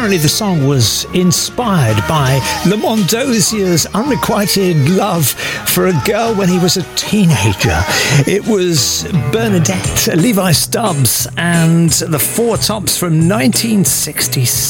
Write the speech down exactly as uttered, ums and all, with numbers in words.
apparently the song was inspired by Lamont Dozier's unrequited love for a girl when he was a teenager. It was Bernadette, Levi Stubbs, and the Four Tops from nineteen sixty-six.